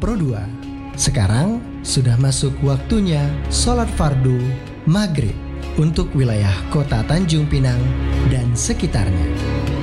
Pro 2. Sekarang sudah masuk waktunya sholat fardu maghrib untuk wilayah kota Tanjung Pinang dan sekitarnya.